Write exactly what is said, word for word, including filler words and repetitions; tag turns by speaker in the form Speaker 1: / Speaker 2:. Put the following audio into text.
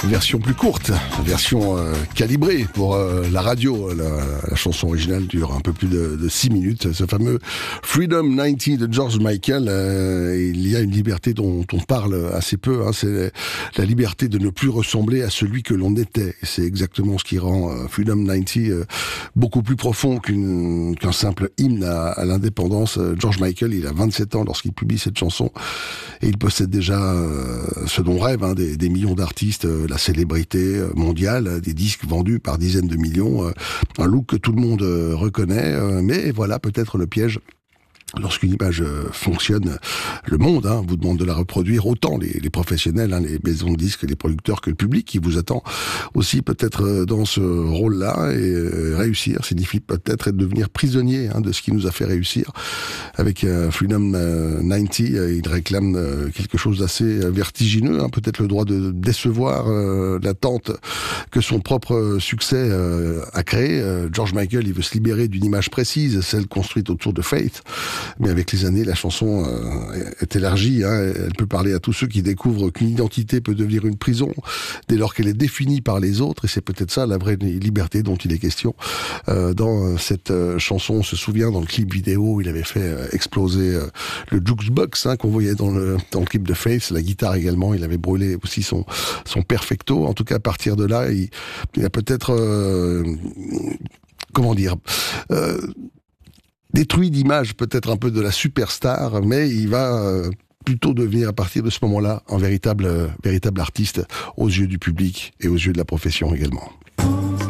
Speaker 1: version plus courte, version euh, calibrée pour euh, la radio. La, la chanson originale dure un peu plus de, de six minutes. Ce fameux Freedom quatre-vingt-dix de George Michael, euh, il y a une liberté dont on parle assez peu, hein, c'est la liberté de ne plus ressembler à celui que l'on était. Et c'est exactement ce qui rend euh, Freedom quatre-vingt-dix euh, beaucoup plus profond qu'une, qu'un simple hymne à, à l'indépendance. George Michael, il a vingt-sept ans lorsqu'il publie cette chanson et il possède déjà euh, ce dont rêve hein, des, des millions d'artistes, euh, la célébrité mondiale, des disques vendus par dizaines de millions, euh, un look que tout le monde euh, reconnaît, euh, mais voilà peut-être le piège. Lorsqu'une image fonctionne, le monde hein, vous demande de la reproduire, autant les, les professionnels, hein, les maisons de disques, les producteurs, que le public qui vous attend aussi peut-être dans ce rôle-là. Et euh, réussir signifie peut-être être devenir prisonnier hein, de ce qui nous a fait réussir. Avec euh, Freedom quatre-vingt-dix, euh, il réclame euh, quelque chose d'assez vertigineux, hein, peut-être le droit de décevoir euh, l'attente que son propre succès euh, a créé. Euh, George Michael, il veut se libérer d'une image précise, celle construite autour de Faith. Mais avec les années, la chanson euh, est élargie. Hein, elle peut parler à tous ceux qui découvrent qu'une identité peut devenir une prison dès lors qu'elle est définie par les autres. Et c'est peut-être ça la vraie liberté dont il est question. Euh, dans cette euh, chanson, on se souvient dans le clip vidéo, il avait fait euh, exploser euh, le jukebox hein, qu'on voyait dans le, dans le clip de Faith, la guitare également. Il avait brûlé aussi son, son perfecto. En tout cas, à partir de là, il, il a peut-être... Euh, comment dire euh, détruit d'image peut-être un peu de la superstar, mais il va euh, plutôt devenir à partir de ce moment-là un véritable, euh, véritable artiste aux yeux du public et aux yeux de la profession également.